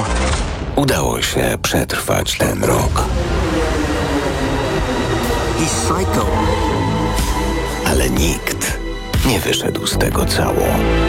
Udało się przetrwać ten rok. Ale nikt nie wyszedł z tego cało.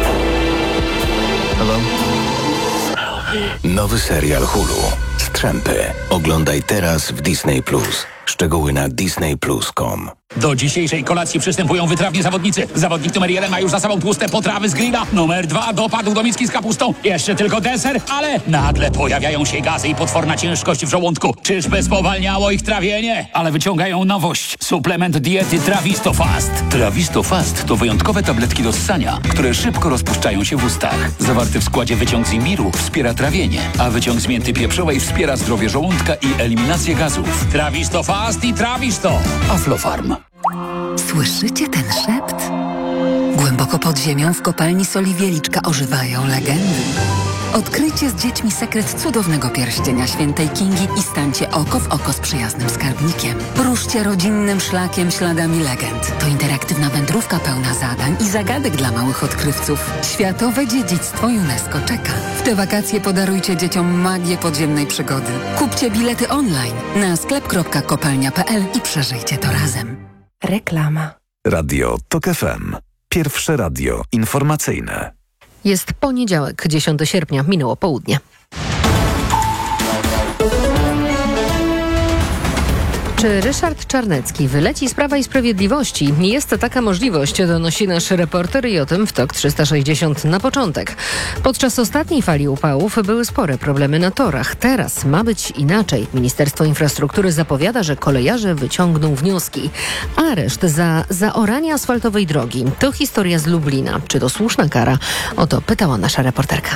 Nowy serial Hulu. Strzępy. Oglądaj teraz w Disney+. Szczegóły na disneyplus.com. Do dzisiejszej kolacji przystępują wytrawni zawodnicy. Zawodnik numer 1 ma już za sobą tłuste potrawy z grilla. Numer 2 dopadł do miski z kapustą. Jeszcze tylko deser, ale nagle pojawiają się gazy i potworna ciężkość w żołądku. Czyżby spowalniało ich trawienie? Ale wyciągają nowość. Suplement diety Trawisto Fast. Trawisto Fast to wyjątkowe tabletki do ssania, które szybko rozpuszczają się w ustach. Zawarty w składzie wyciąg z imbiru wspiera trawienie, a wyciąg z mięty pieprzowej wspiera zdrowie żołądka i eliminację gazów. Trawisto Fast i Trawisto. Aflofarm. Słyszycie ten szept? Głęboko pod ziemią w kopalni soli Wieliczka ożywają legendy. Odkryjcie z dziećmi sekret cudownego pierścienia świętej Kingi i stańcie oko w oko z przyjaznym skarbnikiem. Ruszcie rodzinnym szlakiem śladami legend. To interaktywna wędrówka pełna zadań i zagadek dla małych odkrywców. Światowe dziedzictwo UNESCO czeka. W te wakacje podarujcie dzieciom magię podziemnej przygody. Kupcie bilety online na sklep.kopalnia.pl i przeżyjcie to razem. Reklama. Radio TOK FM. Pierwsze radio informacyjne. Jest poniedziałek, 10 sierpnia, minęło południe. Czy Ryszard Czarnecki wyleci z Prawa i Sprawiedliwości? Jest taka możliwość, donosi nasz reporter i o tym w TOK 360 na początek. Podczas ostatniej fali upałów były spore problemy na torach. Teraz ma być inaczej. Ministerstwo Infrastruktury zapowiada, że kolejarze wyciągną wnioski. Areszt za zaoranie asfaltowej drogi. To historia z Lublina. Czy to słuszna kara? O to pytała nasza reporterka.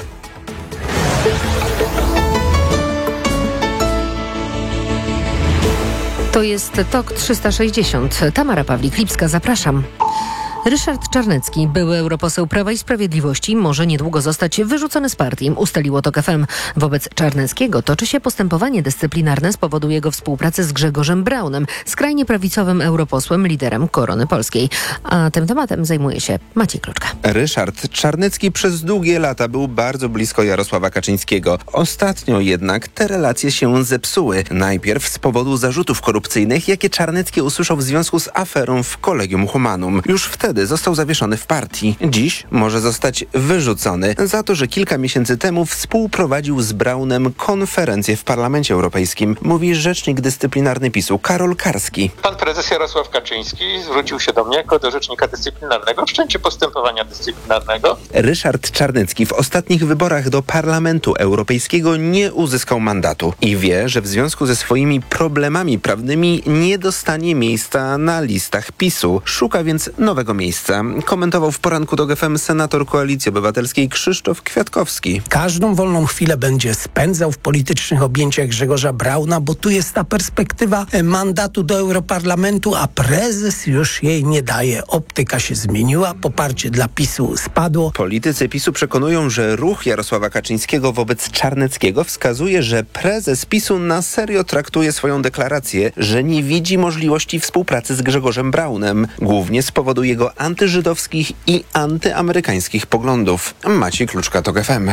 To jest TOK 360. Tamara Pawlik-Lipska, zapraszam. Ryszard Czarnecki, były europoseł Prawa i Sprawiedliwości, może niedługo zostać wyrzucony z partii, ustaliło TOK FM. Wobec Czarneckiego toczy się postępowanie dyscyplinarne z powodu jego współpracy z Grzegorzem Braunem, skrajnie prawicowym europosłem, liderem Korony Polskiej. A tym tematem zajmuje się Maciej Kluczka. Ryszard Czarnecki przez długie lata był bardzo blisko Jarosława Kaczyńskiego. Ostatnio jednak te relacje się zepsuły. Najpierw z powodu zarzutów korupcyjnych, jakie Czarnecki usłyszał w związku z aferą w Collegium Humanum. Już wtedy został zawieszony w partii. Dziś może zostać wyrzucony za to, że kilka miesięcy temu współprowadził z Braunem konferencję w Parlamencie Europejskim, mówi rzecznik dyscyplinarny PiS-u Karol Karski. Pan prezes Jarosław Kaczyński zwrócił się do mnie jako do rzecznika dyscyplinarnego o wszczęcie postępowania dyscyplinarnego. Ryszard Czarnecki w ostatnich wyborach do Parlamentu Europejskiego nie uzyskał mandatu i wie, że w związku ze swoimi problemami prawnymi nie dostanie miejsca na listach PiS-u. Szuka więc nowego miejsca. Komentował w poranku do FM senator Koalicji Obywatelskiej Krzysztof Kwiatkowski. Każdą wolną chwilę będzie spędzał w politycznych objęciach Grzegorza Brauna, bo tu jest ta perspektywa mandatu do Europarlamentu, a prezes już jej nie daje. Optyka się zmieniła, poparcie dla PiS-u spadło. Politycy PiS-u przekonują, że ruch Jarosława Kaczyńskiego wobec Czarneckiego wskazuje, że prezes PiS-u na serio traktuje swoją deklarację, że nie widzi możliwości współpracy z Grzegorzem Braunem, głównie z powodu jego antyżydowskich i antyamerykańskich poglądów. Maciej Kluczka, TOK FM.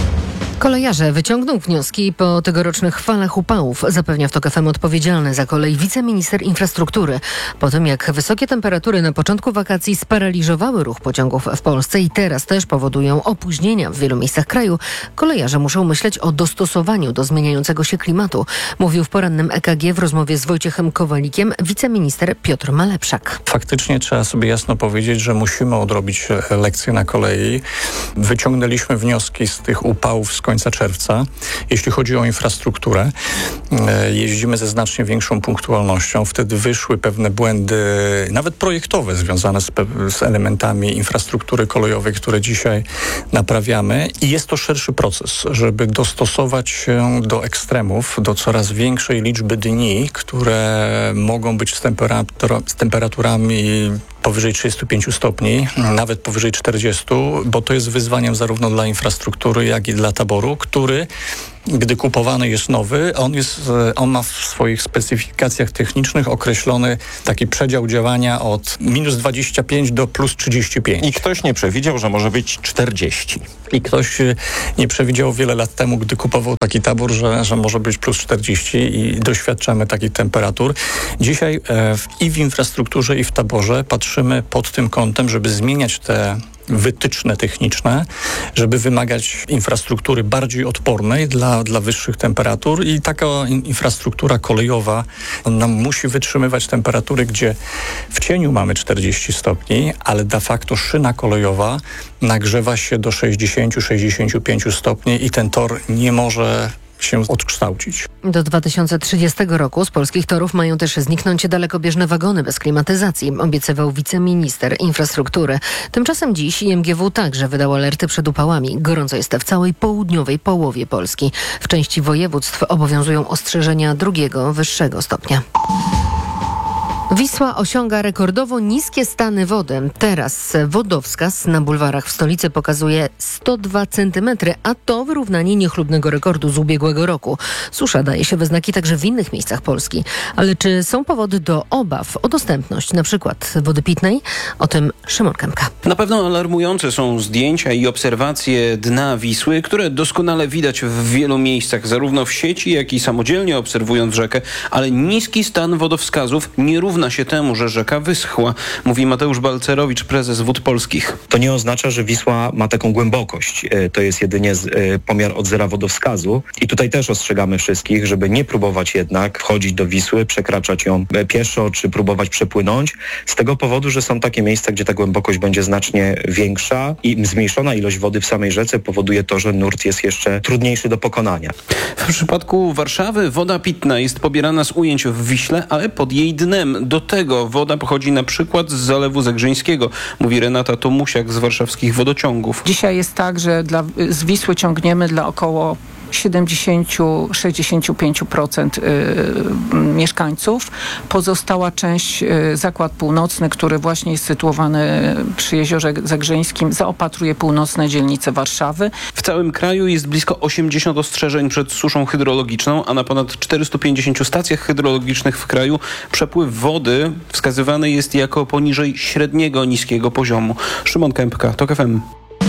Kolejarze wyciągną wnioski po tegorocznych falach upałów, zapewnia w TOK FM odpowiedzialny za kolej wiceminister infrastruktury. Po tym jak wysokie temperatury na początku wakacji sparaliżowały ruch pociągów w Polsce i teraz też powodują opóźnienia w wielu miejscach kraju, kolejarze muszą myśleć o dostosowaniu do zmieniającego się klimatu, mówił w porannym EKG w rozmowie z Wojciechem Kowalikiem wiceminister Piotr Malepszak. Faktycznie trzeba sobie jasno powiedzieć, że musimy odrobić lekcje na kolei. Wyciągnęliśmy wnioski z tych upałów z końca czerwca. Jeśli chodzi o infrastrukturę, jeździmy ze znacznie większą punktualnością. Wtedy wyszły pewne błędy, nawet projektowe, związane z elementami infrastruktury kolejowej, które dzisiaj naprawiamy. I jest to szerszy proces, żeby dostosować się do ekstremów, do coraz większej liczby dni, które mogą być z temperaturami powyżej 35 stopni, nawet powyżej 40, bo to jest wyzwaniem zarówno dla infrastruktury, jak i dla taboru, który gdy kupowany jest nowy, on ma w swoich specyfikacjach technicznych określony taki przedział działania od minus 25 do plus 35. I ktoś nie przewidział, że może być 40. I ktoś nie przewidział wiele lat temu, gdy kupował taki tabor, że może być plus 40 i doświadczamy takich temperatur. Dzisiaj i w infrastrukturze, i w taborze patrzymy pod tym kątem, żeby zmieniać te wytyczne techniczne, żeby wymagać infrastruktury bardziej odpornej dla wyższych temperatur i taka infrastruktura kolejowa nam musi wytrzymywać temperatury, gdzie w cieniu mamy 40 stopni, ale de facto szyna kolejowa nagrzewa się do 60-65 stopni i ten tor nie może się odkształcić. Do 2030 roku z polskich torów mają też zniknąć dalekobieżne wagony bez klimatyzacji, obiecywał wiceminister infrastruktury. Tymczasem dziś IMGW także wydał alerty przed upałami. Gorąco jest w całej południowej połowie Polski. W części województw obowiązują ostrzeżenia drugiego, wyższego stopnia. Wisła osiąga rekordowo niskie stany wody. Teraz wodowskaz na bulwarach w stolicy pokazuje 102 cm, a to wyrównanie niechlubnego rekordu z ubiegłego roku. Susza daje się we znaki także w innych miejscach Polski. Ale czy są powody do obaw o dostępność na przykład wody pitnej? O tym Szymon Kępka. Na pewno alarmujące są zdjęcia i obserwacje dna Wisły, które doskonale widać w wielu miejscach, zarówno w sieci, jak i samodzielnie obserwując rzekę, ale niski stan wodowskazów nie równa się temu, że rzeka wyschła, mówi Mateusz Balcerowicz, prezes Wód Polskich. To nie oznacza, że Wisła ma taką głębokość. To jest jedynie pomiar od zera wodowskazu. I tutaj też ostrzegamy wszystkich, żeby nie próbować jednak wchodzić do Wisły, przekraczać ją pieszo, czy próbować przepłynąć. Z tego powodu, że są takie miejsca, gdzie ta głębokość będzie znacznie większa i zmniejszona ilość wody w samej rzece powoduje to, że nurt jest jeszcze trudniejszy do pokonania. W przypadku Warszawy woda pitna jest pobierana z ujęć w Wiśle, ale pod jej dnem. Do tego woda pochodzi na przykład z Zalewu Zegrzyńskiego, mówi Renata Tomusiak z warszawskich wodociągów. Dzisiaj jest tak, że z Wisły ciągniemy dla około 70-65% mieszkańców. Pozostała część, Zakład Północny, który właśnie jest sytuowany przy Jeziorze Zegrzyńskim, zaopatruje północne dzielnice Warszawy. W całym kraju jest blisko 80 ostrzeżeń przed suszą hydrologiczną, a na ponad 450 stacjach hydrologicznych w kraju przepływ wody wskazywany jest jako poniżej średniego niskiego poziomu. Szymon Kępka, TOK FM.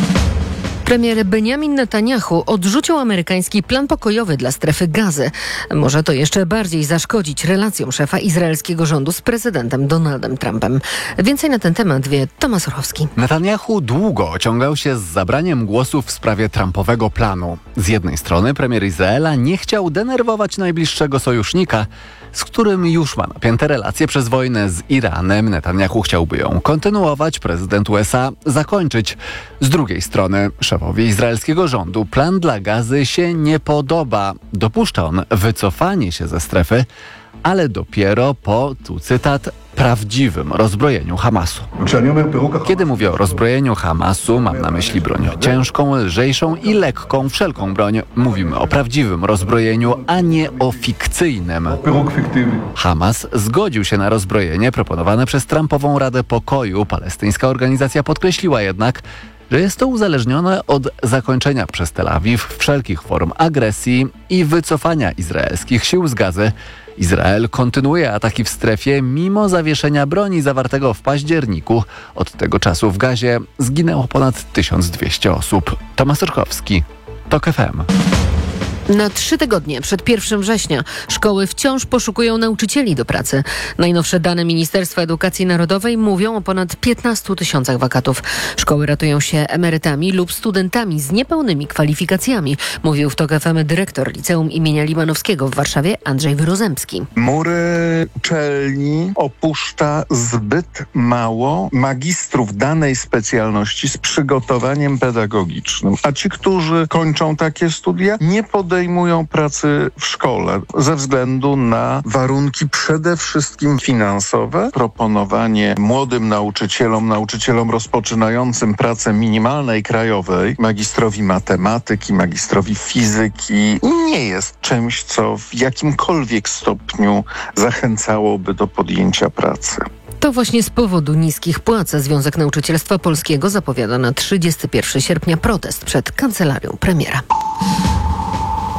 Premier Benjamin Netanyahu odrzucił amerykański plan pokojowy dla strefy Gazy. Może to jeszcze bardziej zaszkodzić relacjom szefa izraelskiego rządu z prezydentem Donaldem Trumpem. Więcej na ten temat wie Tomasz Orchowski. Netanyahu długo ociągał się z zabraniem głosów w sprawie Trumpowego planu. Z jednej strony premier Izraela nie chciał denerwować najbliższego sojusznika, z którym już ma napięte relacje przez wojnę z Iranem. Netanyahu chciałby ją kontynuować, prezydent USA zakończyć. Z drugiej strony szefowi izraelskiego rządu plan dla Gazy się nie podoba. Dopuszcza on wycofanie się ze strefy, ale dopiero po, tu cytat, prawdziwym rozbrojeniu Hamasu. Kiedy mówię o rozbrojeniu Hamasu, mam na myśli broń ciężką, lżejszą i lekką, wszelką broń. Mówimy o prawdziwym rozbrojeniu, a nie o fikcyjnym. Hamas zgodził się na rozbrojenie proponowane przez Trumpową Radę Pokoju. Palestyńska organizacja podkreśliła jednak, że jest to uzależnione od zakończenia przez Tel Awiw wszelkich form agresji i wycofania izraelskich sił z Gazy. Izrael kontynuuje ataki w strefie mimo zawieszenia broni zawartego w październiku. Od tego czasu w Gazie zginęło ponad 1200 osób. Tomasz Orchowski, TOK FM. Na 3 tygodnie przed 1 września szkoły wciąż poszukują nauczycieli do pracy. Najnowsze dane Ministerstwa Edukacji Narodowej mówią o ponad 15 000 wakatów. Szkoły ratują się emerytami lub studentami z niepełnymi kwalifikacjami, mówił w TOK FM dyrektor Liceum imienia Limanowskiego w Warszawie Andrzej Wyrozemski. Mury uczelni opuszcza zbyt mało magistrów danej specjalności z przygotowaniem pedagogicznym, a ci, którzy kończą takie studia, nie podejmują pracy w szkole ze względu na warunki przede wszystkim finansowe. Proponowanie młodym nauczycielom rozpoczynającym pracę minimalnej krajowej, magistrowi matematyki, magistrowi fizyki, nie jest czymś, co w jakimkolwiek stopniu zachęcałoby do podjęcia pracy. To właśnie z powodu niskich płac Związek Nauczycielstwa Polskiego zapowiada na 31 sierpnia protest przed kancelarią premiera.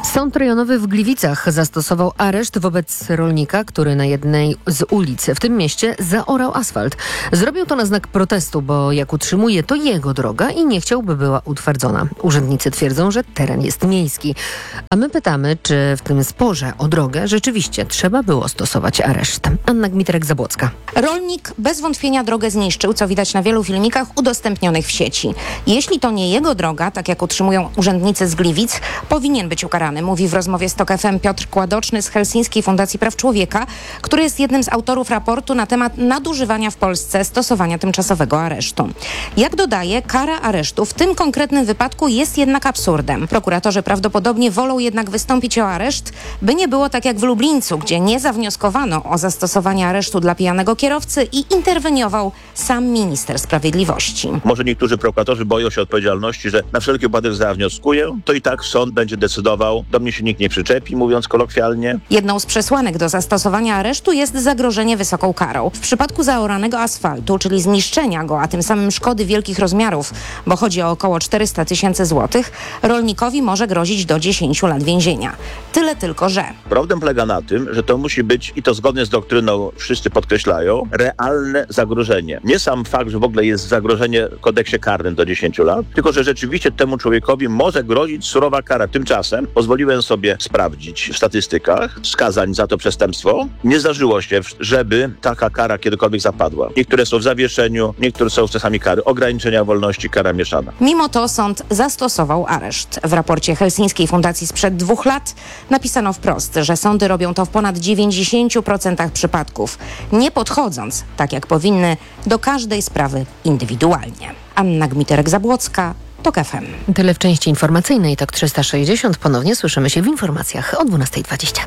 Sąd rejonowy w Gliwicach zastosował areszt wobec rolnika, który na jednej z ulic w tym mieście zaorał asfalt. Zrobił to na znak protestu, bo jak utrzymuje, to jego droga i nie chciał, by była utwardzona. Urzędnicy twierdzą, że teren jest miejski. A my pytamy, czy w tym sporze o drogę rzeczywiście trzeba było stosować areszt. Anna Gmiterek-Zabłocka. Rolnik bez wątpienia drogę zniszczył, co widać na wielu filmikach udostępnionych w sieci. Jeśli to nie jego droga, tak jak utrzymują urzędnicy z Gliwic, powinien być ukarany, mówi w rozmowie z TOK FM Piotr Kładoczny z Helsińskiej Fundacji Praw Człowieka, który jest jednym z autorów raportu na temat nadużywania w Polsce stosowania tymczasowego aresztu. Jak dodaje, kara aresztu w tym konkretnym wypadku jest jednak absurdem. Prokuratorzy prawdopodobnie wolą jednak wystąpić o areszt, by nie było tak jak w Lublińcu, gdzie nie zawnioskowano o zastosowanie aresztu dla pijanego kierowcy i interweniował sam minister sprawiedliwości. Może niektórzy prokuratorzy boją się odpowiedzialności, że na wszelki wypadek zawnioskuję, to i tak sąd będzie decydował, do mnie się nikt nie przyczepi, mówiąc kolokwialnie. Jedną z przesłanek do zastosowania aresztu jest zagrożenie wysoką karą. W przypadku zaoranego asfaltu, czyli zniszczenia go, a tym samym szkody wielkich rozmiarów, bo chodzi o około 400 000 złotych, rolnikowi może grozić do 10 lat więzienia. Tyle tylko, że... Problem polega na tym, że to musi być, i to zgodnie z doktryną wszyscy podkreślają, realne zagrożenie. Nie sam fakt, że w ogóle jest zagrożenie w kodeksie karnym do 10 lat, tylko że rzeczywiście temu człowiekowi może grozić surowa kara. Tymczasem pozwoliłem sobie sprawdzić w statystykach skazań za to przestępstwo. Nie zdarzyło się, żeby taka kara kiedykolwiek zapadła. Niektóre są w zawieszeniu, niektóre są czasami kary ograniczenia wolności, kara mieszana. Mimo to sąd zastosował areszt. W raporcie Helsińskiej Fundacji sprzed 2 lat napisano wprost, że sądy robią to w ponad 90% przypadków, nie podchodząc, tak jak powinny, do każdej sprawy indywidualnie. Anna Gmiterek-Zabłocka, TOK FM. Tyle w części informacyjnej. TOK 360. Ponownie słyszymy się w informacjach o 12:20.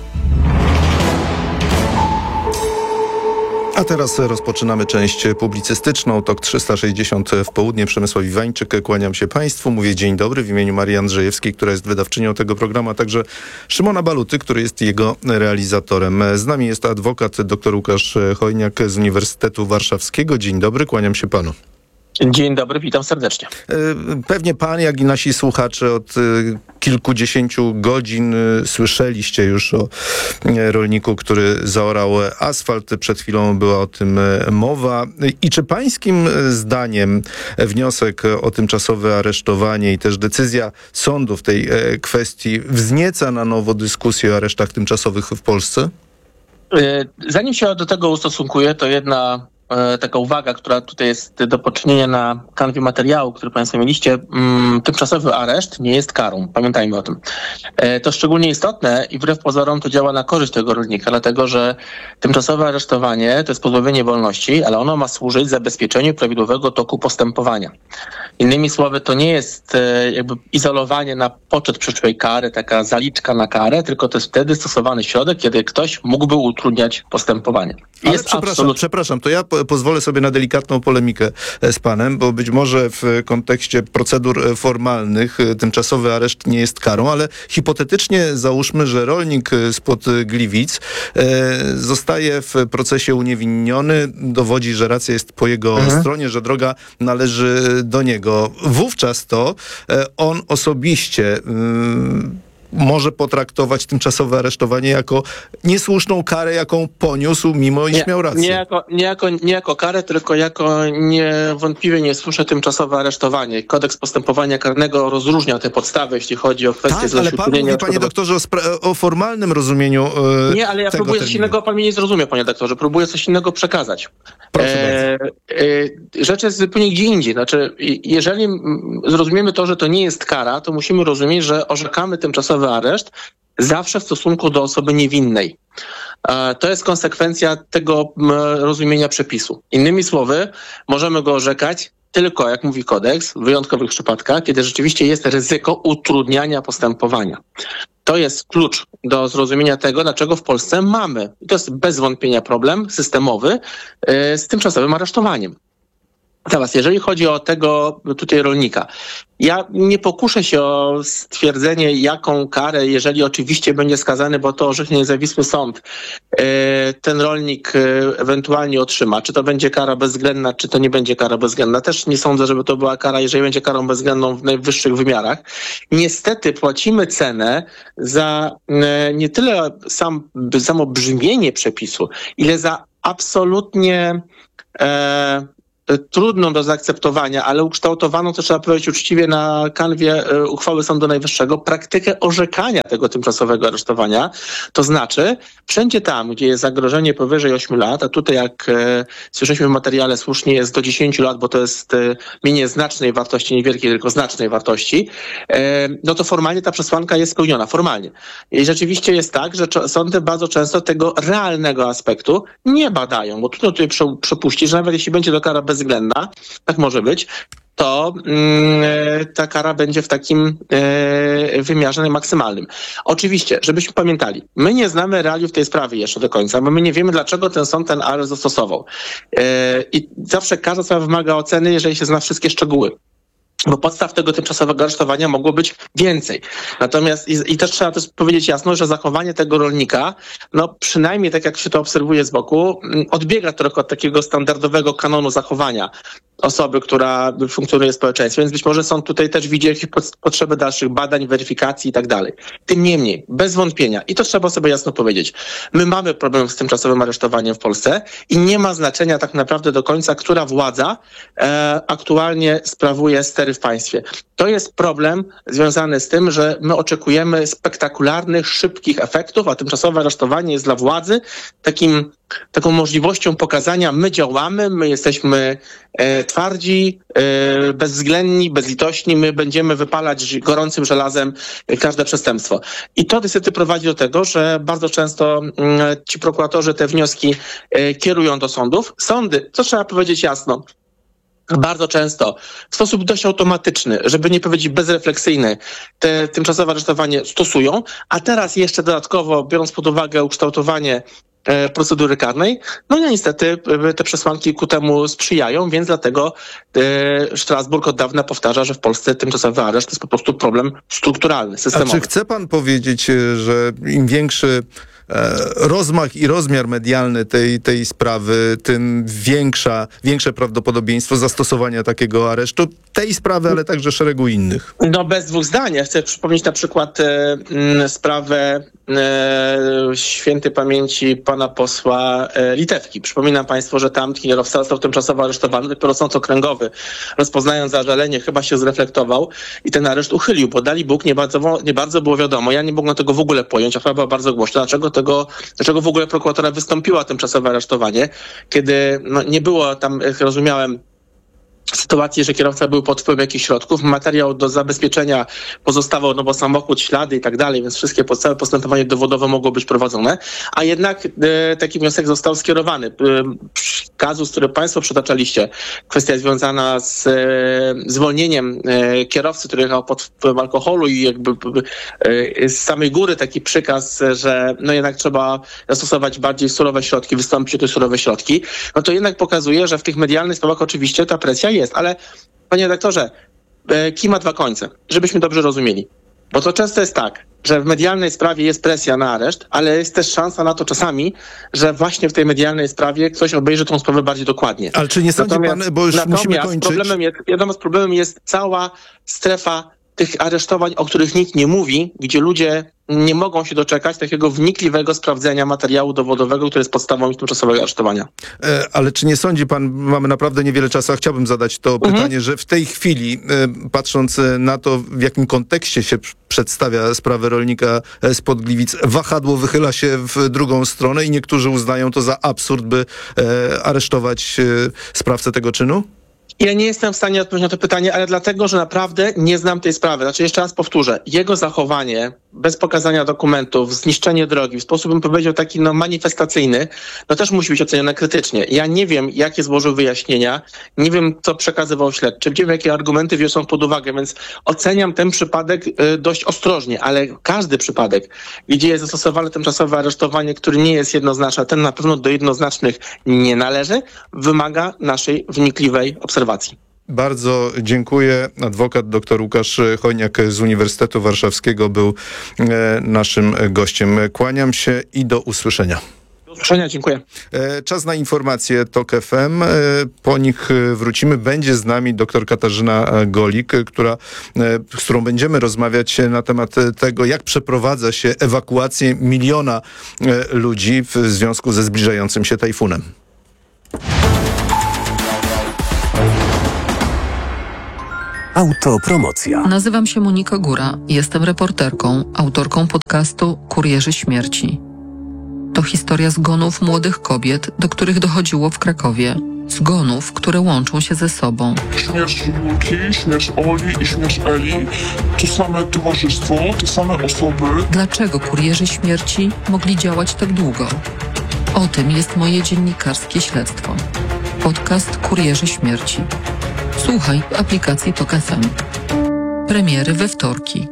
A teraz rozpoczynamy część publicystyczną. TOK 360 w południe. Przemysław Iwańczyk, kłaniam się Państwu. Mówię dzień dobry w imieniu Marii Andrzejewskiej, która jest wydawczynią tego programu, a także Szymona Baluty, który jest jego realizatorem. Z nami jest adwokat dr Łukasz Chojniak z Uniwersytetu Warszawskiego. Dzień dobry, kłaniam się Panu. Dzień dobry, witam serdecznie. Pewnie pan, jak i nasi słuchacze od kilkudziesięciu godzin słyszeliście już o rolniku, który zaorał asfalt. Przed chwilą była o tym mowa. I czy pańskim zdaniem wniosek o tymczasowe aresztowanie i też decyzja sądu w tej kwestii wznieca na nowo dyskusję o aresztach tymczasowych w Polsce? Zanim się do tego ustosunkuję, to jedna taka uwaga, która tutaj jest do poczynienia na kanwie materiału, który Państwo mieliście. Tymczasowy areszt nie jest karą. Pamiętajmy o tym. To szczególnie istotne i wbrew pozorom to działa na korzyść tego rolnika, dlatego że tymczasowe aresztowanie to jest pozbawienie wolności, ale ono ma służyć zabezpieczeniu prawidłowego toku postępowania. Innymi słowy, to nie jest jakby izolowanie na poczet przyszłej kary, taka zaliczka na karę, tylko to jest wtedy stosowany środek, kiedy ktoś mógłby utrudniać postępowanie. Ale przepraszam, to ja pozwolę sobie na delikatną polemikę z panem, bo być może w kontekście procedur formalnych tymczasowy areszt nie jest karą, ale hipotetycznie załóżmy, że rolnik spod Gliwic zostaje w procesie uniewinniony, dowodzi, że racja jest po jego stronie, że droga należy do niego. Wówczas to on osobiście może potraktować tymczasowe aresztowanie jako niesłuszną karę, jaką poniósł, mimo iż miał rację. Nie jako karę, tylko jako niewątpliwie niesłuszne tymczasowe aresztowanie. Kodeks postępowania karnego rozróżnia te podstawy, jeśli chodzi o kwestie ale pan mówi, panie doktorze, o formalnym rozumieniu Nie, ale ja próbuję coś innego, pan mnie nie zrozumie, panie doktorze. Próbuję coś innego przekazać. Rzecz jest zupełnie gdzie indziej. Znaczy, jeżeli zrozumiemy to, że to nie jest kara, to musimy rozumieć, że orzekamy tymczasowy areszt zawsze w stosunku do osoby niewinnej. To jest konsekwencja tego rozumienia przepisu. Innymi słowy, możemy go orzekać tylko, jak mówi kodeks, w wyjątkowych przypadkach, kiedy rzeczywiście jest ryzyko utrudniania postępowania. To jest klucz do zrozumienia tego, dlaczego w Polsce mamy, i to jest bez wątpienia problem systemowy, z tymczasowym aresztowaniem. Teraz, jeżeli chodzi o tego tutaj rolnika, ja nie pokuszę się o stwierdzenie, jaką karę, jeżeli oczywiście będzie skazany, bo to orzeknie niezawisły sąd, ten rolnik ewentualnie otrzyma. Czy to będzie kara bezwzględna, czy to nie będzie kara bezwzględna. Też nie sądzę, żeby to była kara, jeżeli będzie karą bezwzględną w najwyższych wymiarach. Niestety płacimy cenę za nie tyle samo brzmienie przepisu, ile za absolutnie trudną do zaakceptowania, ale ukształtowaną, to trzeba powiedzieć uczciwie, na kanwie uchwały Sądu Najwyższego, praktykę orzekania tego tymczasowego aresztowania. To znaczy, wszędzie tam, gdzie jest zagrożenie powyżej 8 lat, a tutaj, jak słyszeliśmy w materiale, słusznie jest do 10 lat, bo to jest mienie znacznej wartości, niewielkiej, tylko znacznej wartości, no to formalnie ta przesłanka jest spełniona, formalnie. I rzeczywiście jest tak, że sądy bardzo często tego realnego aspektu nie badają, bo trudno tutaj przepuścić, że nawet jeśli będzie to kara bezwzględna, tak może być, to ta kara będzie w takim wymiarze maksymalnym. Oczywiście, żebyśmy pamiętali, my nie znamy realiów tej sprawy jeszcze do końca, bo my nie wiemy, dlaczego ten sąd ten areszt zastosował. I zawsze każda sprawa wymaga oceny, jeżeli się zna wszystkie szczegóły. Bo podstaw tego tymczasowego aresztowania mogło być więcej. Natomiast i też trzeba też powiedzieć jasno, że zachowanie tego rolnika, no przynajmniej tak jak się to obserwuje z boku, odbiega trochę od takiego standardowego kanonu zachowania osoby, która funkcjonuje w społeczeństwie, więc być może sąd tutaj też widzi jakieś potrzeby dalszych badań, weryfikacji i tak dalej. Tym niemniej, bez wątpienia, i to trzeba sobie jasno powiedzieć, my mamy problem z tymczasowym aresztowaniem w Polsce i nie ma znaczenia tak naprawdę do końca, która władza aktualnie sprawuje stery w państwie. To jest problem związany z tym, że my oczekujemy spektakularnych, szybkich efektów, a tymczasowe aresztowanie jest dla władzy taką możliwością pokazania, my działamy, my jesteśmy twardzi, bezwzględni, bezlitośni, my będziemy wypalać gorącym żelazem każde przestępstwo. I to niestety prowadzi do tego, że bardzo często ci prokuratorzy te wnioski kierują do sądów. Sądy, co trzeba powiedzieć jasno, bardzo często w sposób dość automatyczny, żeby nie powiedzieć bezrefleksyjny, te tymczasowe aresztowanie stosują, a teraz jeszcze dodatkowo, biorąc pod uwagę ukształtowanie procedury karnej, no niestety te przesłanki ku temu sprzyjają, więc dlatego Strasburg od dawna powtarza, że w Polsce tymczasowy areszt to jest po prostu problem strukturalny, systemowy. A czy chce pan powiedzieć, że im większy rozmach i rozmiar medialny tej sprawy, tym większe prawdopodobieństwo zastosowania takiego aresztu, tej sprawy, ale także szeregu innych? No bez dwóch zdań. Ja chcę przypomnieć na przykład sprawę świętej pamięci pana posła Litewki. Przypominam państwu, że tam kierowca został tymczasowo aresztowany, dopiero sąd okręgowy, rozpoznając zażalenie, chyba się zreflektował i ten areszt uchylił, bo dali Bóg, nie bardzo było wiadomo. Ja nie mogłem tego w ogóle pojąć, a sprawa była bardzo głośna. Dlaczego w ogóle prokuratura wystąpiła tymczasowe aresztowanie, kiedy nie było tam, jak rozumiałem, sytuacji, że kierowca był pod wpływem jakichś środków, materiał do zabezpieczenia pozostawał, no bo samochód, ślady i tak dalej, więc całe postępowanie dowodowe mogło być prowadzone, a jednak taki wniosek został skierowany. Kazus, który państwo przytaczaliście, kwestia związana z zwolnieniem kierowcy, który jechał pod wpływem alkoholu i jakby z samej góry taki przykaz, że no jednak trzeba zastosować bardziej surowe środki, wystąpić o te surowe środki, no to jednak pokazuje, że w tych medialnych sprawach oczywiście ta presja jest, ale panie redaktorze, kij ma dwa końce, żebyśmy dobrze rozumieli. Bo to często jest tak, że w medialnej sprawie jest presja na areszt, ale jest też szansa na to czasami, że właśnie w tej medialnej sprawie ktoś obejrzy tą sprawę bardziej dokładnie. Ale czy nie sądzi pan, bo już musimy kończyć? Problemem jest cała strefa tych aresztowań, o których nikt nie mówi, gdzie ludzie nie mogą się doczekać takiego wnikliwego sprawdzenia materiału dowodowego, który jest podstawą tymczasowego aresztowania. Ale czy nie sądzi pan, mamy naprawdę niewiele czasu, a chciałbym zadać to pytanie, że w tej chwili, patrząc na to, w jakim kontekście się przedstawia sprawę rolnika spod Gliwic, wahadło wychyla się w drugą stronę i niektórzy uznają to za absurd, by aresztować sprawcę tego czynu? Ja nie jestem w stanie odpowiedzieć na to pytanie, ale dlatego, że naprawdę nie znam tej sprawy. Znaczy, jeszcze raz powtórzę, jego zachowanie bez pokazania dokumentów, zniszczenie drogi, w sposób, bym powiedział, taki manifestacyjny, no też musi być ocenione krytycznie. Ja nie wiem, jakie złożył wyjaśnienia, nie wiem, co przekazywał śledczy, nie wiem, jakie argumenty wziął pod uwagę, więc oceniam ten przypadek dość ostrożnie, ale każdy przypadek, gdzie jest zastosowane tymczasowe aresztowanie, który nie jest jednoznaczny, a ten na pewno do jednoznacznych nie należy, wymaga naszej wnikliwej obserwacji. obserwacji. Bardzo dziękuję. Adwokat dr Łukasz Chojniak z Uniwersytetu Warszawskiego był naszym gościem. Kłaniam się i do usłyszenia. Do usłyszenia, dziękuję. Czas na informacje TOK FM. Po nich wrócimy. Będzie z nami dr Katarzyna Golik, z którą będziemy rozmawiać na temat tego, jak przeprowadza się ewakuację 1 miliona ludzi w związku ze zbliżającym się tajfunem. Autopromocja. Nazywam się Monika Góra. Jestem reporterką, autorką podcastu Kurierzy Śmierci. To historia zgonów młodych kobiet, do których dochodziło w Krakowie. Zgonów, które łączą się ze sobą. Śmierć Julki, śmierć Oli i śmierć Eli. To same towarzystwo, te same osoby. Dlaczego kurierzy śmierci mogli działać tak długo? O tym jest moje dziennikarskie śledztwo. Podcast Kurierzy Śmierci. Słuchaj w aplikacji TOK FM. Premiery we wtorki.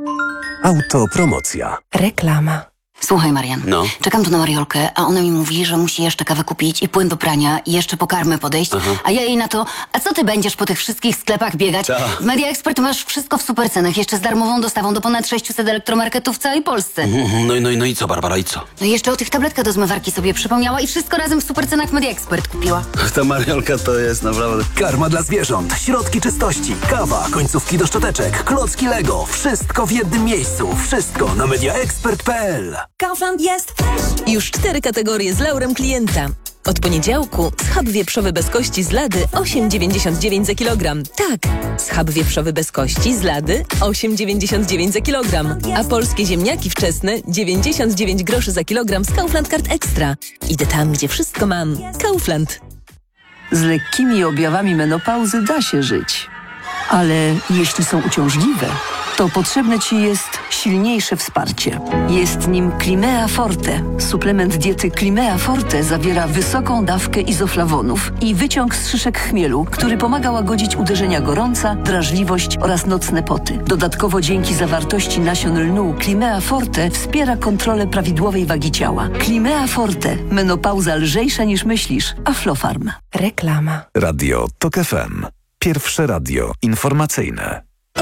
Autopromocja. Reklama. Słuchaj, Marian. No. Czekam tu na Mariolkę, a ona mi mówi, że musi jeszcze kawę kupić i płyn do prania i jeszcze po karmę podejść. A ja jej na to, a co ty będziesz po tych wszystkich sklepach biegać? W Media Expert masz wszystko w supercenach, jeszcze z darmową dostawą do ponad 600 elektromarketów w całej Polsce. No i co, Barbara, i co? No i jeszcze o tych tabletkach do zmywarki sobie przypomniała i wszystko razem w supercenach Media Expert kupiła. Ta Mariolka to jest naprawdę... Karma dla zwierząt, środki czystości, kawa, końcówki do szczoteczek, klocki Lego. Wszystko w jednym miejscu. Wszystko na mediaexpert.pl. Kaufland jest już 4 kategorie z laurem klienta. Od poniedziałku schab wieprzowy bez kości z Lady 8,99 za kilogram. Tak, schab wieprzowy bez kości z Lady 8,99 za kilogram. A polskie ziemniaki wczesne 99 groszy za kilogram z Kaufland Card Extra. Idę tam, gdzie wszystko mam. Kaufland. Z lekkimi objawami menopauzy da się żyć. Ale jeśli są uciążliwe, to potrzebne Ci jest silniejsze wsparcie. Jest nim Climea Forte. Suplement diety Climea Forte zawiera wysoką dawkę izoflawonów i wyciąg z szyszek chmielu, który pomaga łagodzić uderzenia gorąca, drażliwość oraz nocne poty. Dodatkowo dzięki zawartości nasion lnu Climea Forte wspiera kontrolę prawidłowej wagi ciała. Climea Forte. Menopauza lżejsza niż myślisz. Aflofarm. Reklama. Radio TOK FM. Pierwsze radio informacyjne.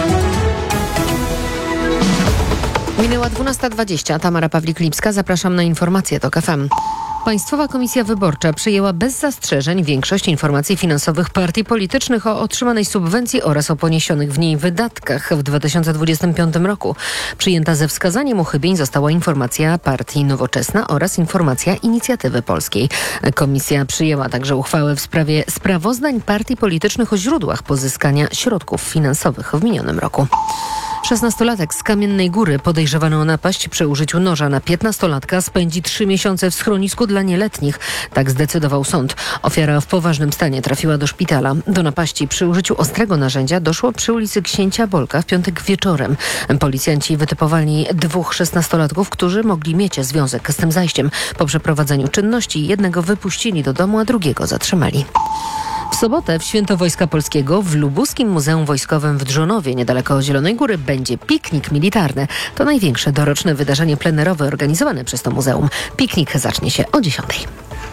Minęła 12:20. Tamara Pawlik-Lipska. Zapraszam na informacje TOK FM. Państwowa Komisja Wyborcza przyjęła bez zastrzeżeń większość informacji finansowych partii politycznych o otrzymanej subwencji oraz o poniesionych w niej wydatkach w 2025 roku. Przyjęta ze wskazaniem uchybień została informacja partii Nowoczesna oraz informacja Inicjatywy Polskiej. Komisja przyjęła także uchwałę w sprawie sprawozdań partii politycznych o źródłach pozyskania środków finansowych w minionym roku. 16-latek z Kamiennej Góry podejrzewany o napaść przy użyciu noża na 15-latka spędzi 3 miesiące w schronisku dla nieletnich. Tak zdecydował sąd. Ofiara w poważnym stanie trafiła do szpitala. Do napaści przy użyciu ostrego narzędzia doszło przy ulicy Księcia Bolka w piątek wieczorem. Policjanci wytypowali 2 16-latków, którzy mogli mieć związek z tym zajściem. Po przeprowadzeniu czynności jednego wypuścili do domu, a drugiego zatrzymali. W sobotę w Święto Wojska Polskiego w Lubuskim Muzeum Wojskowym w Drzonowie, niedaleko Zielonej Góry, będzie piknik militarny. To największe doroczne wydarzenie plenerowe organizowane przez to muzeum. Piknik zacznie się o 10:00.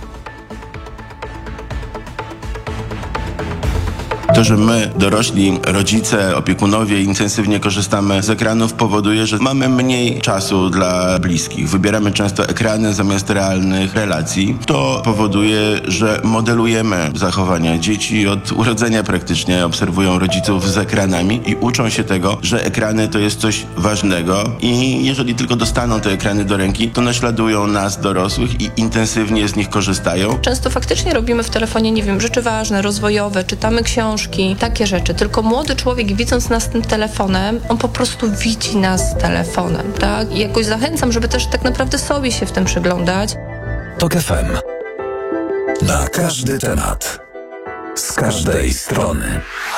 To, że my, dorośli, rodzice, opiekunowie intensywnie korzystamy z ekranów, powoduje, że mamy mniej czasu dla bliskich. Wybieramy często ekrany zamiast realnych relacji. To powoduje, że modelujemy zachowania. Dzieci od urodzenia praktycznie obserwują rodziców z ekranami i uczą się tego, że ekrany to jest coś ważnego i jeżeli tylko dostaną te ekrany do ręki, to naśladują nas, dorosłych, i intensywnie z nich korzystają. Często faktycznie robimy w telefonie, nie wiem, rzeczy ważne, rozwojowe, czytamy książki, takie rzeczy. Tylko młody człowiek, widząc nas tym telefonem, on po prostu widzi nas telefonem, tak? I jakoś zachęcam, żeby też tak naprawdę sobie się w tym przyglądać. TOK FM. Na każdy temat. Z każdej strony.